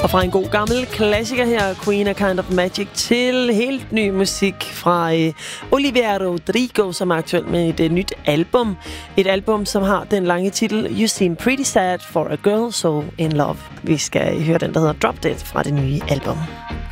Og fra en god gammel klassiker her, Queen of Kind of Magic, til helt ny musik fra Olivia Rodrigo, som er aktuel med et nyt album. Et album, som har den lange titel You Seem Pretty Sad for a Girl So In Love. Vi skal høre den, der hedder Drop Dead fra det nye album.